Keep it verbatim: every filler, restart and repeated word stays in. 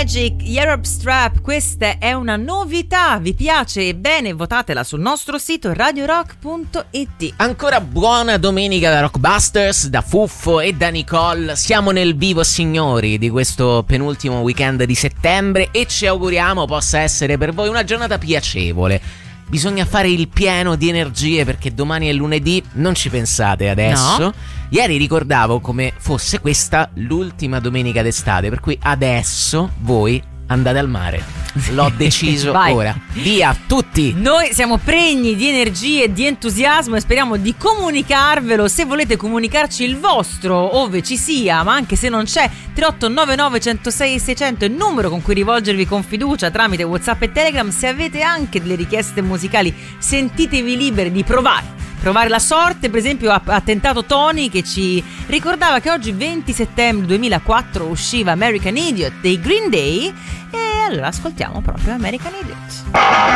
Magic, Europe Strap, questa è una novità, vi piace? Ebbene, votatela sul nostro sito radio rock punto it. Ancora buona domenica da Rockbusters, da Fuffo e da Nicole. Siamo nel vivo, signori, di questo penultimo weekend di settembre e ci auguriamo possa essere per voi una giornata piacevole. Bisogna fare il pieno di energie perché domani è lunedì, non ci pensate adesso. No. Ieri ricordavo come fosse questa l'ultima domenica d'estate, per cui adesso voi andate al mare. L'ho deciso ora. Via tutti. Noi siamo pregni di energie e di entusiasmo e speriamo di comunicarvelo. Se volete comunicarci il vostro, ove ci sia, ma anche se non c'è, tre otto nove nove uno zero sei sei zero zero è il numero con cui rivolgervi con fiducia tramite WhatsApp e Telegram. Se avete anche delle richieste musicali, sentitevi liberi di provare provare la sorte. Per esempio ha, ha tentato Tony, che ci ricordava che oggi venti settembre duemilaquattro usciva American Idiot dei Green Day, e allora ascoltiamo proprio American Idiot.